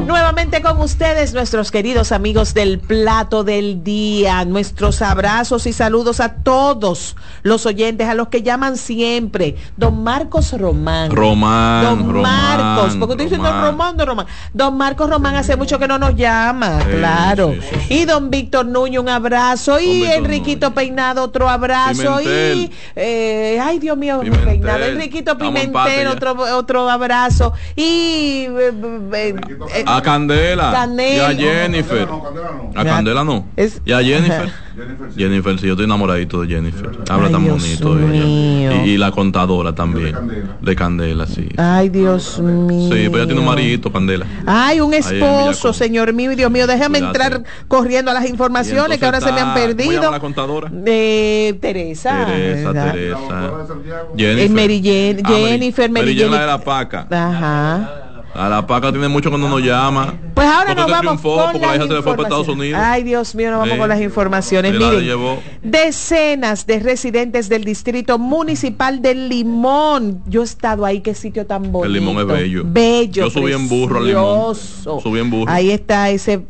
Nuevamente con ustedes, nuestros queridos amigos del Plato del Día. Nuestros abrazos y saludos a todos los oyentes, a los que llaman siempre. Don Marcos Román. Don Marcos, porque estoy diciendo Román. Don Marcos Román hace mucho que no nos llama, claro. Sí. Y don Víctor Nuño, un abrazo. Y Enriquito Peinado, otro abrazo. Pimentel. Y ay, Dios mío, Peinado. Enriquito Pimentel, otro abrazo. Y a Candela y a Jennifer. A Candela no. Y a Jennifer. Jennifer, sí, yo estoy enamoradito de Jennifer. Habla tan bonito de ella. Y la contadora también. De Candela, sí. Ay, Dios mío. Sí, pues ella tiene un maridito, Candela. Ay, un esposo, señor mío, Dios mío. Déjame entrar corriendo a las informaciones que ahora se me han perdido. ¿Cómo llama la contadora? Teresa. Jennifer. Mary Jane de la Paca. Ajá. A la Paca tiene mucho cuando nos llama. Pues ahora nos vamos con porque la hija se le fue para Estados Unidos. Ay, Dios mío, nos vamos con las informaciones. Miren, decenas de residentes del Distrito Municipal del Limón. Yo he estado ahí, qué sitio tan bonito. El Limón es bello. Bello. Yo subí en burro al Limón. Subí en burro. Ahí está ese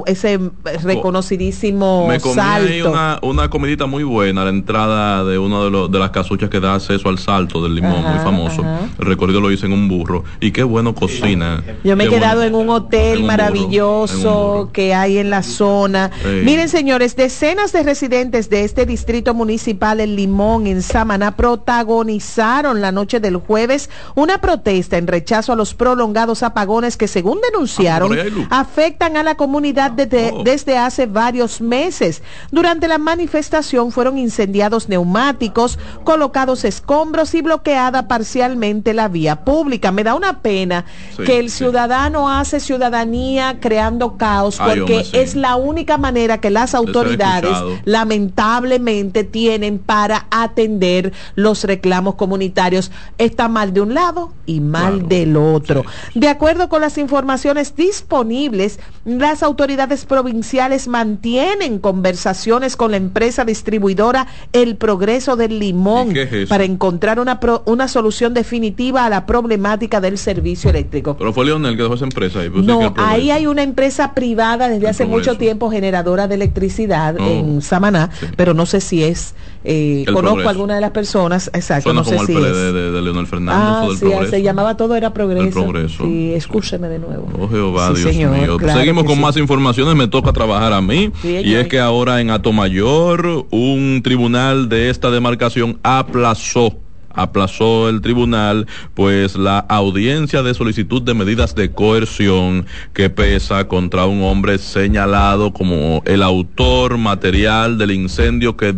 reconocidísimo me comí salto. Ahí una comidita muy buena a la entrada de una de las casuchas que da acceso al salto del Limón, muy famoso. El recorrido lo hice en un burro. Y qué bueno cocina. Yo me he quedado en un hotel maravilloso que hay en la zona. Miren, señores, decenas de residentes de este distrito municipal, El Limón, en Samaná, protagonizaron la noche del jueves una protesta en rechazo a los prolongados apagones que, según denunciaron, afectan a la comunidad desde hace varios meses. Durante la manifestación fueron incendiados neumáticos, colocados escombros y bloqueada parcialmente la vía pública. Me da una pena que el ciudadano hace ciudadanía creando caos, porque es la única manera que las autoridades lamentablemente tienen para atender los reclamos comunitarios. Está mal de un lado y mal del otro. De acuerdo con las informaciones disponibles, las autoridades provinciales mantienen conversaciones con la empresa distribuidora El Progreso del Limón para encontrar una solución definitiva a la problemática del servicio eléctrico. Pero fue Leonel que dejó esa empresa ahí. No, ahí hay una empresa privada desde hace mucho tiempo generadora de electricidad en Samaná, pero no sé si es, conozco a alguna de las personas, exacto. Suena no sé como si el PLD de Leonel Fernández o del Progreso. Se llamaba todo era Progreso. El Progreso. Sí, escúcheme de nuevo. Oh, Jehová, Dios señor, mío. claro, seguimos con más informaciones, me toca trabajar a mí. Y es que ahora en Atomayor, un tribunal de esta demarcación aplazó el tribunal pues la audiencia de solicitud de medidas de coerción que pesa contra un hombre señalado como el autor material del incendio que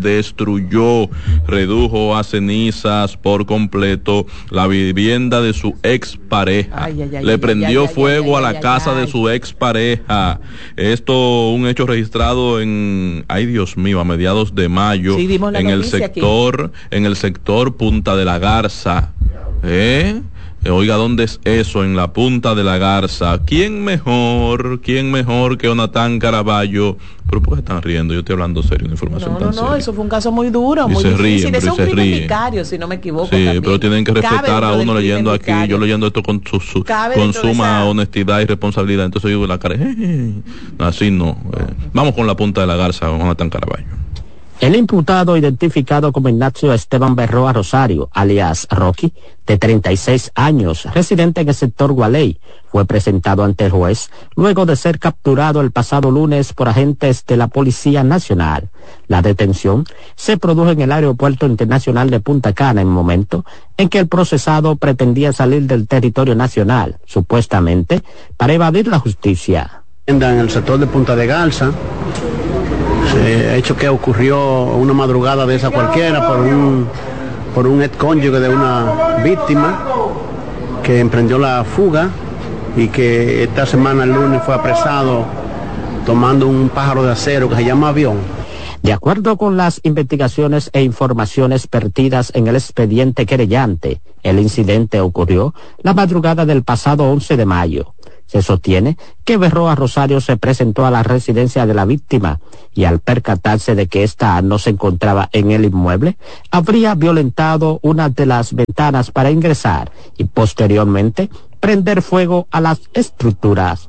redujo a cenizas por completo la vivienda de su expareja. Le prendió fuego a la casa de su expareja. Esto un hecho registrado ay Dios mío, a mediados de mayo en el sector Punta de la Garza. Oiga, ¿dónde es eso? En la Punta de la Garza. ¿Quién mejor que Jonathan Caraballo? ¿Pero por qué están riendo? Yo estoy hablando serio, una información tan seria. No, eso fue un caso muy duro, muy difícil. Es un crimen vicario, si no me equivoco. Sí, también. Pero tienen que respetar a uno leyendo aquí. Yo leyendo esto con suma honestidad y responsabilidad. Entonces yo digo la cara, así no. Vamos con la Punta de la Garza, con Jonathan Caraballo. El imputado, identificado como Ignacio Esteban Berroa Rosario, alias Rocky, de 36 años, residente en el sector Gualey, fue presentado ante el juez luego de ser capturado el pasado lunes por agentes de la Policía Nacional. La detención se produjo en el Aeropuerto Internacional de Punta Cana en momento en que el procesado pretendía salir del territorio nacional, supuestamente para evadir la justicia. En el sector de Punta de Garza, hecho que ocurrió una madrugada de esa cualquiera por un ex cónyuge de una víctima que emprendió la fuga y que esta semana, el lunes, fue apresado tomando un pájaro de acero que se llama avión. De acuerdo con las investigaciones e informaciones vertidas en el expediente querellante, el incidente ocurrió la madrugada del pasado 11 de mayo. Se sostiene que Berroa Rosario se presentó a la residencia de la víctima y al percatarse de que ésta no se encontraba en el inmueble, habría violentado una de las ventanas para ingresar y posteriormente prender fuego a las estructuras.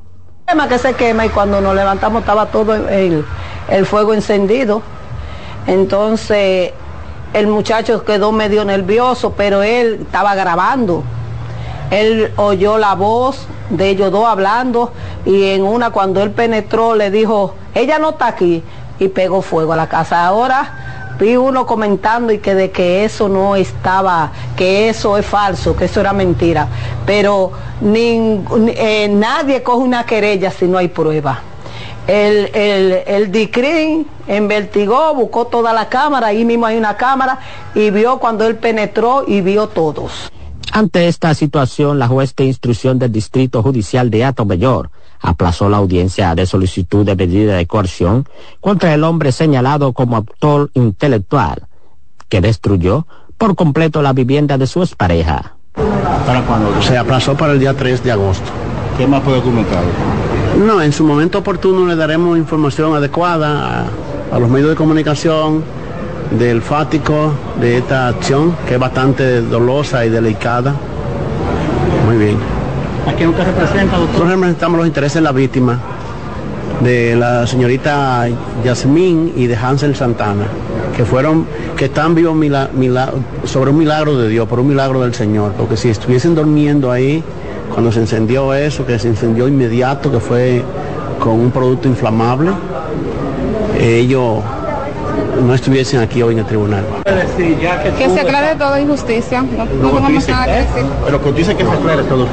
Que se quema y cuando nos levantamos estaba todo el fuego encendido. Entonces el muchacho quedó medio nervioso, pero él estaba grabando. Él oyó la voz de ellos dos hablando y en una cuando él penetró le dijo, ella no está aquí, y pegó fuego a la casa. Ahora vi uno comentando y que de que eso no estaba, que eso es falso, que eso era mentira, pero nadie coge una querella si no hay prueba. El DICRIM investigó, buscó toda la cámara, ahí mismo hay una cámara, y vio cuando él penetró y vio todos. Ante esta situación, la juez de instrucción del Distrito Judicial de Atomayor aplazó la audiencia de solicitud de medida de coerción contra el hombre señalado como autor intelectual, que destruyó por completo la vivienda de su expareja. ¿Para cuándo? Se aplazó para el día 3 de agosto. ¿Qué más puede documentar? No, en su momento oportuno le daremos información adecuada a los medios de comunicación del fático de esta acción, que es bastante dolosa y delicada. Muy bien. ¿A quién usted representa, doctor? Nosotros representamos los intereses de la víctima, de la señorita Yasmín y de Hansel Santana, que están vivos sobre un milagro de Dios, por un milagro del Señor, porque si estuviesen durmiendo ahí, cuando se encendió eso, que se incendió inmediato, que fue con un producto inflamable, ellos no estuviesen aquí hoy en el tribunal. Que se aclare todo injusticia, no tenemos nada que decir. Pero que dice que se aclare todo,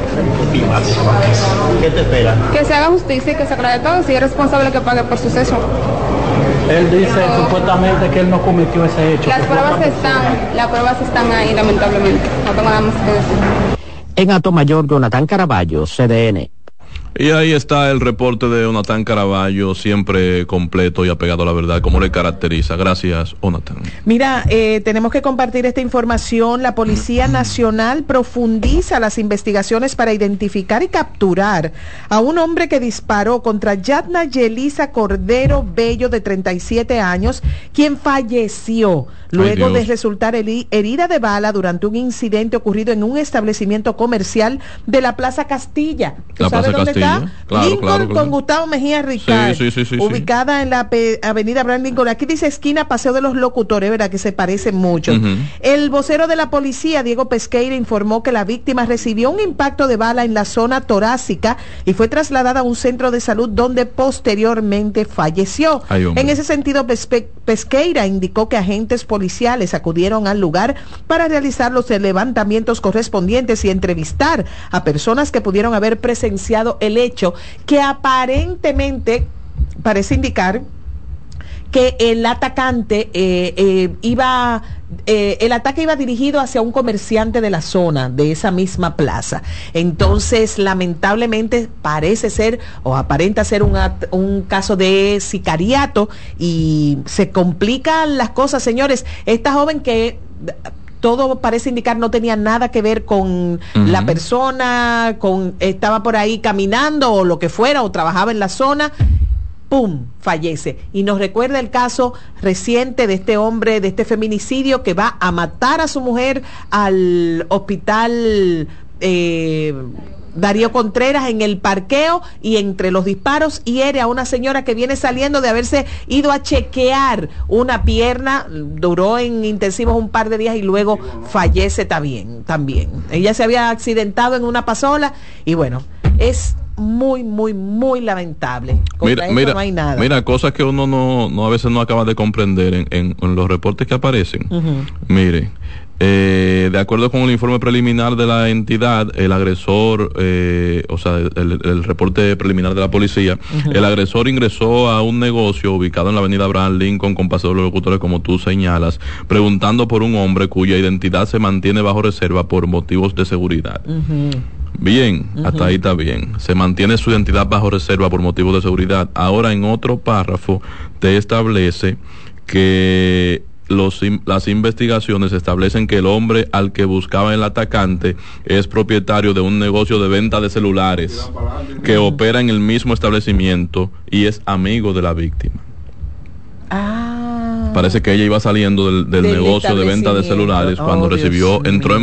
¿qué te espera? Que se haga justicia y que se aclare todo, si es responsable que pague por suceso. Él dice supuestamente que él no cometió ese hecho. Las pruebas están ahí, lamentablemente, no tengo nada más que decir. En Atomayor, Jonathan Caraballo, CDN. Y ahí está el reporte de Jonathan Caraballo, siempre completo y apegado a la verdad, como le caracteriza. Gracias, Jonathan. Mira, tenemos que compartir esta información. La Policía Nacional profundiza las investigaciones para identificar y capturar a un hombre que disparó contra Yadna Yelisa Cordero Bello, de 37 años, quien falleció luego de resultar herida de bala durante un incidente ocurrido en un establecimiento comercial de la Plaza Castilla. ¿Tú sabes dónde está? Claro, Lincoln con Gustavo Mejía Ricard, ubicada en la avenida Abraham Lincoln. Aquí dice esquina Paseo de los Locutores, ¿verdad? Que se parecen mucho. El vocero de la policía, Diego Pesqueira, informó que la víctima recibió un impacto de bala en la zona torácica y fue trasladada a un centro de salud donde posteriormente falleció. En ese sentido, Pesqueira indicó que agentes policiales acudieron al lugar para realizar los levantamientos correspondientes y entrevistar a personas que pudieron haber presenciado el hecho, que aparentemente parece indicar que el atacante el ataque iba dirigido hacia un comerciante de la zona, de esa misma plaza. Entonces, lamentablemente, parece ser o aparenta ser un caso de sicariato y se complican las cosas, señores. Esta joven que todo parece indicar no tenía nada que ver con la persona, estaba por ahí caminando o lo que fuera, o trabajaba en la zona, ¡pum!, fallece. Y nos recuerda el caso reciente de este hombre, de este feminicidio, que va a matar a su mujer al hospital Darío Contreras en el parqueo, y entre los disparos hiere a una señora que viene saliendo de haberse ido a chequear una pierna, duró en intensivos un par de días y luego fallece también. Ella se había accidentado en una pasola y bueno, es muy, muy, muy lamentable. Mira, no hay nada. Mira, cosas que uno no a veces no acaba de comprender en los reportes que aparecen. Mire, de acuerdo con el informe preliminar de la entidad, el agresor, el reporte preliminar de la policía, el agresor ingresó a un negocio ubicado en la avenida Abraham Lincoln con Paseo de los Locutores, como tú señalas, preguntando por un hombre cuya identidad se mantiene bajo reserva por motivos de seguridad. Bien, hasta ahí está bien. Se mantiene su identidad bajo reserva por motivos de seguridad. Ahora, en otro párrafo te establece que las investigaciones establecen que el hombre al que buscaba el atacante es propietario de un negocio de venta de celulares que opera en el mismo establecimiento y es amigo de la víctima. Parece que ella iba saliendo del negocio de venta de celulares cuando entró en